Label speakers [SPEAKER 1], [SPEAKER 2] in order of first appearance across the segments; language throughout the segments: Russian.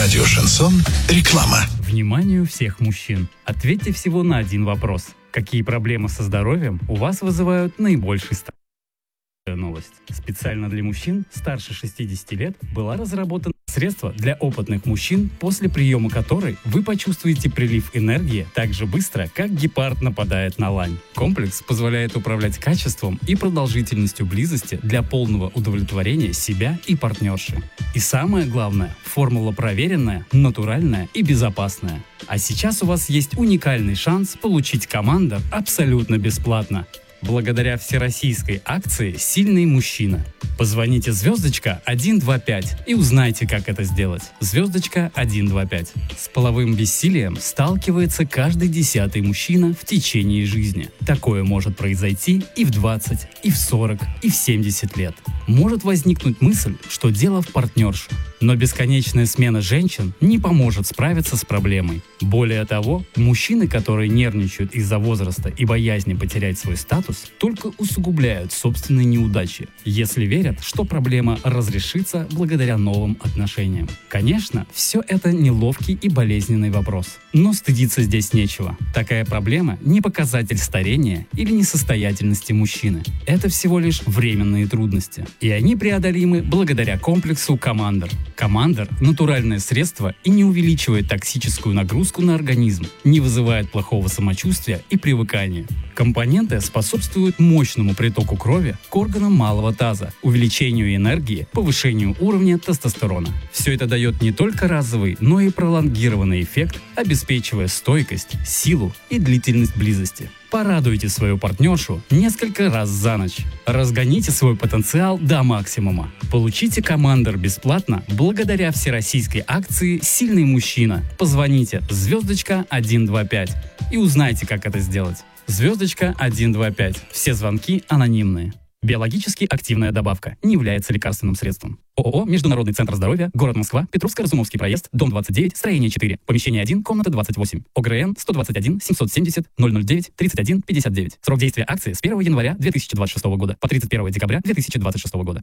[SPEAKER 1] Радио «Шансон». Реклама.
[SPEAKER 2] Вниманию всех мужчин. Ответьте всего на один вопрос. Какие проблемы со здоровьем у вас вызывают наибольший страх? Новость. Специально для мужчин старше 60 лет была разработана средство для опытных мужчин, после приема которой вы почувствуете прилив энергии так же быстро, как гепард нападает на лань. Комплекс позволяет управлять качеством и продолжительностью близости для полного удовлетворения себя и партнерши. И самое главное, формула проверенная, натуральная и безопасная. А сейчас у вас есть уникальный шанс получить Командор абсолютно бесплатно. Благодаря всероссийской акции «Сильный мужчина». Позвоните звездочка 125 и узнайте, как это сделать. Звездочка 125. С половым бессилием сталкивается каждый 10-й мужчина в течение жизни. Такое может произойти и в 20, и в 40, и в 70 лет. Может возникнуть мысль, что дело в партнерше. Но бесконечная смена женщин не поможет справиться с проблемой. Более того, мужчины, которые нервничают из-за возраста и боязни потерять свой статус, только усугубляют собственные неудачи, если верят, что проблема разрешится благодаря новым отношениям. Конечно, все это неловкий и болезненный вопрос. Но стыдиться здесь нечего. Такая проблема не показатель старения или несостоятельности мужчины. Это всего лишь временные трудности. И они преодолимы благодаря комплексу Командор. Командор – натуральное средство и не увеличивает токсическую нагрузку на организм, не вызывает плохого самочувствия и привыкания. Компоненты способствуют мощному притоку крови к органам малого таза, увеличению энергии, повышению уровня тестостерона. Все это дает не только разовый, но и пролонгированный эффект, обеспечивая стойкость, силу и длительность близости. Порадуйте свою партнершу несколько раз за ночь. Разгоните свой потенциал до максимума. Получите Командор бесплатно благодаря всероссийской акции «Сильный мужчина». Позвоните звездочка 125 и узнайте, как это сделать. Звездочка 125. Все звонки анонимные. Биологически активная добавка. Не является лекарственным средством. ООО «Международный центр здоровья», город Москва, Петровско-Разумовский проезд, дом 29, строение 4, помещение 1, комната 28. ОГРН 121 770 009 31 59. Срок действия акции с 1 января 2026 года по 31 декабря 2026 года.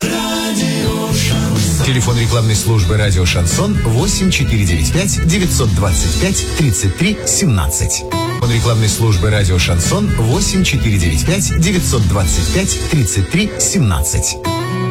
[SPEAKER 1] Телефон рекламной службы «Радио Шансон» 8495 925 33 17. Телефон рекламной службы «Радио Шансон» 8495 925 33 17.